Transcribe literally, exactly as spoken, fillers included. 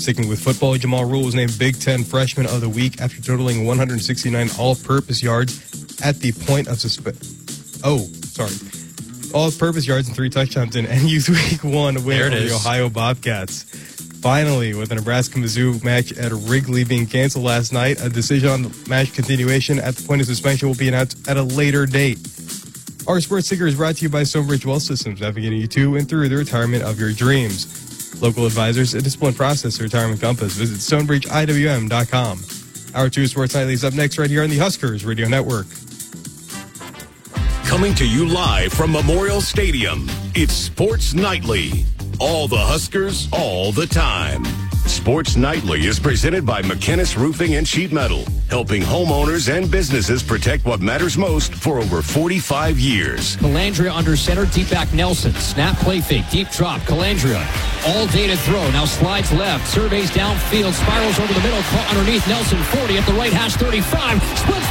Sticking with football, Jamal Rule was named Big Ten Freshman of the Week after totaling one hundred sixty-nine all-purpose yards at the point of suspe- Oh, sorry. All-purpose yards and three touchdowns in N U's Week One win over the Ohio Bobcats. Finally, with the Nebraska-Mizzou match at Wrigley being canceled last night, a decision on the match continuation at the point of suspension will be announced at a later date. Our Sports Ticker is brought to you by Stonebridge Wealth Systems, navigating you to and through the retirement of your dreams. Local advisors, a disciplined process, Retirement Compass. Visit stonebridge I W M dot com. Hour two Sports Nightly is up next right here on the Huskers Radio Network. Coming to you live from Memorial Stadium, it's Sports Nightly. All the Huskers, all the time. Sports Nightly is presented by McKinnis Roofing and Sheet Metal, helping homeowners and businesses protect what matters most for over forty-five years. Calandria under center, deep back Nelson. Snap, play fake, deep drop. Calandria all day to throw. Now slides left, surveys downfield, spirals over the middle, caught underneath Nelson. forty at the right hash, thirty-five. Splits